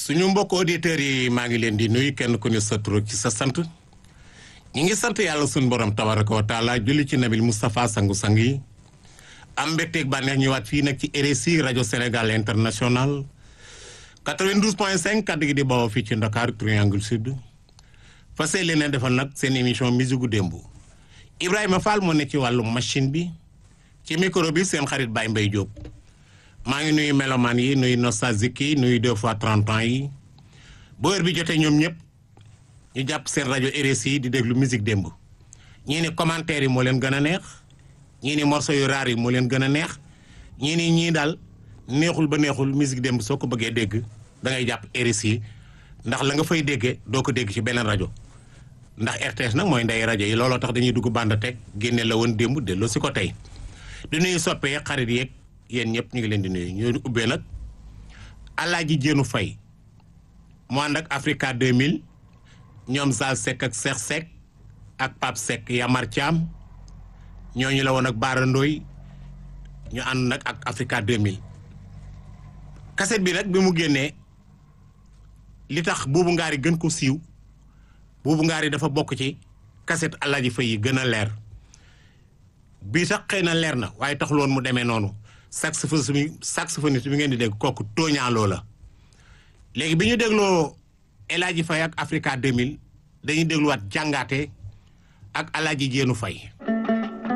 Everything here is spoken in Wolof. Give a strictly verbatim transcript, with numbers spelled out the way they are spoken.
suñu mbokk auditeurs yi maa ngi leen di nuyu kenn ku ne sa tur ci sa sant ñi ngi sant yàlla suñu borom tabaraka wa taala julli ci nabil Moustapha sangu-sang yi am mbégteeg bànneex ñëwaat fii nag ci R S I rajo Sénégal international quatre-vingt-douze point cinq kaddu gi di bawoo fii ci Dakar Triangle Sud fas yéene defal nag seen émission musique gu démb Ibrahima Fall moo ne ci wàllu machine bi ci micro bi seen xarit Baye Mbaye Diop maa ngi nuyu melomaan yi nuyu nostalgique yi nuyu deux fois trente ans yi bu heure bi jotee ñoom ñëpp ñu jàpp seen rajo R S I di déglu musique démb ñii ni commentaire yi moo leen gën a neex ñii ni morceau yu raar yi moo leen gën a neex ñii ni ñii daal neexul ba neexul musique démb soo ko bëggee dégg da ngay jàpp R S I ndax la nga fay déggee doo ko dégg ci beneen rajo ndax R T S nag mooy ndey rajo yi looloo tax dañuy dugg bande teg génne la woon démb delloo si ko tey di nuyu soppee xarit yeeg yéen ñëpp ñu ngi leen di nuyu ñu ubbee nag Alaaji Jéenu Fay mu ànd ak Africa deux mille ñoom Zal Seck ak Cheikh Seck ak Pape Seck Yamar Thiam ñooñu la woon ak Baara Ndoy ñu ànd nag ak Africa deux mille cassette bi nag bi mu génnee li tax Buubu Ngaari gën ko siiw Buubu Ngaari dafa bokk ci cassette Alaaji Fay yi gën a leer bii sax xëy na leer na waaye taxul woon mu demee noonu saxophoniste bi saxophoniste bi ngeen di dégg kooku tooñaaloo la léegi bi ñu dégloo El Hadji Faye ak Africa deux mille dañuy dégluwaat jàngaate ak Alaaji Jéenu Fay